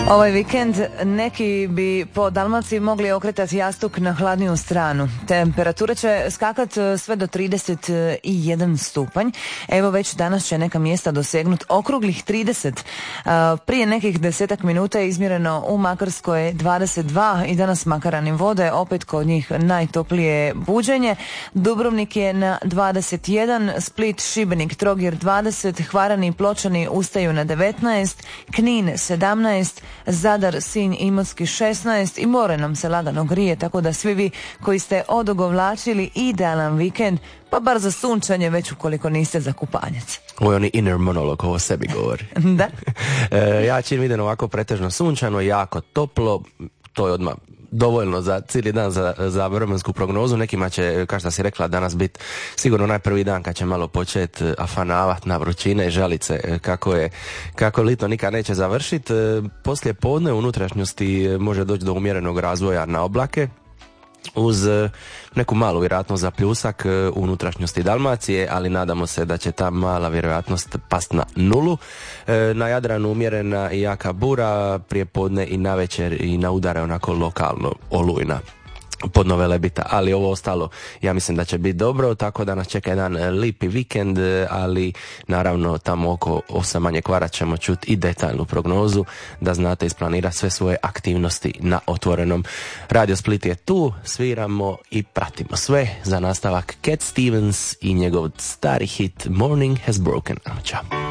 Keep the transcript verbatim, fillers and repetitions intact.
Ovaj vikend neki bi po Dalmaciji mogli okretati jastuk na hladniju stranu. Temperatura će skakat sve do trideset jedan stupanj. Evo već danas će neka mjesta dosegnuti okruglih trideset. Prije nekih desetak minuta je izmjereno u Makarskoj dvadeset dva i danas Makarani vode opet kod njih najtoplije buđenje. Dubrovnik je na dvadeset jedan, Split, Šibenik, Trogir dvadeset, Hvarani i Pločani ustaju na devetnaest, Knin sedamnaest, Zadar, Sinj, Imotski šesnaest i more nam se lagano grije, tako da svi vi koji ste odogovlačili idealan vikend, pa bar za sunčanje već ukoliko niste za kupanjac. Ovo je oni inner monolog, ovo sebi govori. Da. e, ja čim vidim ovako pretežno sunčano, jako toplo, to je odmah dovoljno za cijeli dan za, za vremensku prognozu. Nekima će, kao što si rekla, danas biti sigurno najprvi dan kad će malo početi afanavat na vrućine i žalice kako je, kako lito nikad neće završiti. Poslije podne u unutrašnjosti može doći do umjerenog razvoja na oblake, uz neku malu vjerojatnost za pljusak u unutrašnjosti Dalmacije, ali nadamo se da će ta mala vjerojatnost past na nulu. Na Jadranu umjerena i jaka bura, prije podne i navečer i na udare onako lokalno olujna pod Nove Lebita, ali ovo ostalo ja mislim da će biti dobro, tako da nas čeka jedan lipi vikend, ali naravno tamo oko osam manje kvara ćemo čuti i detaljnu prognozu da znate isplanirati sve svoje aktivnosti na otvorenom. Radio Split je tu, sviramo i pratimo sve. Za nastavak Cat Stevens i njegov stari hit Morning Has Broken. Ćao.